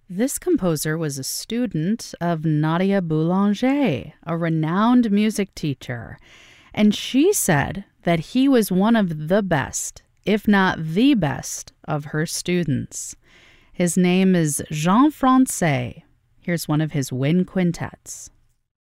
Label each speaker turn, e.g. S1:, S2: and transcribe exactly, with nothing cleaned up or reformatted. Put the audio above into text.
S1: This composer was a student of Nadia Boulanger, a renowned music teacher, and she said that he was one of the best, if not the best, of her students. His name is Jean Francais. Here's one of his wind quintets.